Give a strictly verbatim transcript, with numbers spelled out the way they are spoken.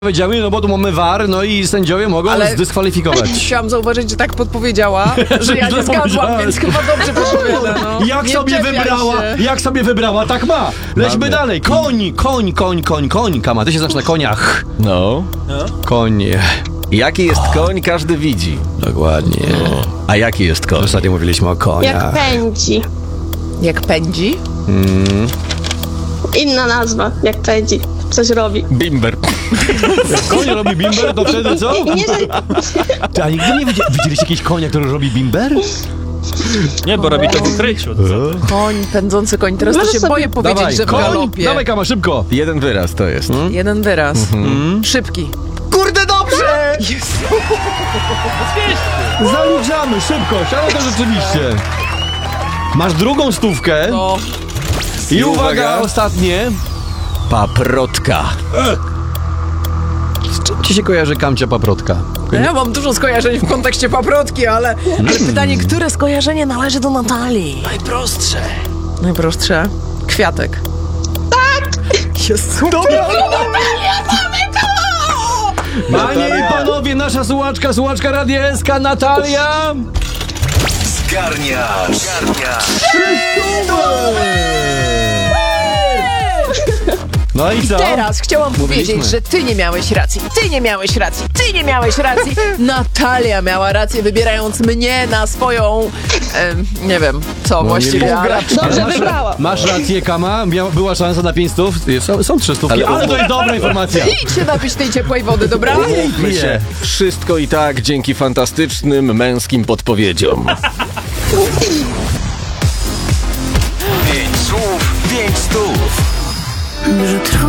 powiedziały, no bo tu mamy V A R, no i sędziowie mogą Ale zdyskwalifikować. Chciałam zauważyć, że tak podpowiedziała, że ja nie zgadłam, więc chyba dobrze podpowiada. No. Jak Nie sobie czepiaj wybrała, się. jak sobie wybrała, tak ma. Lećmy Mamy. dalej. Koń, koń, koń, koń, koń. Kama, ty się znasz na koniach. No. Koń. Jaki jest koń, każdy widzi. Dokładnie. A jaki jest koń? Ostatnio mówiliśmy o koniach. Jak pędzi. Jak pędzi? Inna nazwa, jak pędzi. Coś robi. Bimber. Jak koń robi bimber, to wtedy co? Nie, że... Ty, a nigdy nie widzieli, widzieliście jakiegoś konia, który robi bimber? Nie, bo robi to w ukryciu. Koń, pędzący koń. Teraz to Możesz się sobie- boję powiedzieć, Dawaj, że w koń, galopie. dawaj Kama, szybko. Jeden wyraz to jest. Jeden wyraz. Szybki. Kurde, dobrze! Zaliczamy, szybko, ale to rzeczywiście. Masz drugą stówkę No. i I uwaga, uwaga. ostatnie. Paprotka. Z czym ci się kojarzy Kamcia Paprotka? Ja mam dużo skojarzeń w kontekście paprotki, ale, ale pytanie, które skojarzenie należy do Natalii? Najprostsze. Najprostsze. Kwiatek. Tak! Jest super. Panie i panowie, nasza słuchaczka, słuchaczka Radia S K, Natalia. Zgarniasz. Zgarniasz. No i co? Teraz chciałam Mówiliśmy. powiedzieć, że ty nie miałeś racji, ty nie miałeś racji, ty nie miałeś racji. Natalia miała rację, wybierając mnie na swoją, em, nie wiem, co właściwie, ale... Dobrze masz, wybrała. masz rację, Kama, Mia- była szansa na pięć stów, są, są trzy stówki, ale, Ale- to jest dobra informacja. Idź się napić tej ciepłej wody, dobra? Umówmy się. Wszystko i tak dzięki fantastycznym męskim podpowiedziom. Pięć słów, pięć stów. Je trouve